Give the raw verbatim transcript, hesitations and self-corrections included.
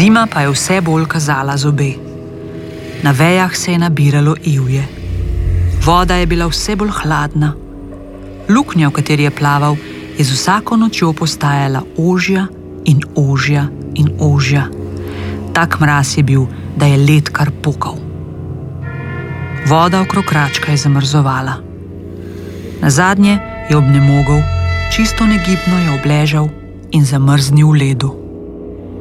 Zima pa je vse bolj kazala zobe. Na vejah se je nabiralo ivje. Voda je bila vse bolj hladna. Luknja, v kateri je plaval, je z vsako nočjo postajala ožja in ožja in ožja. Tak mraz je bil, da je led kar pokal. Voda okrog račka je zamrzovala. Nazadnje je obnemogel, čisto negibno je obležal in zamrznil v ledu.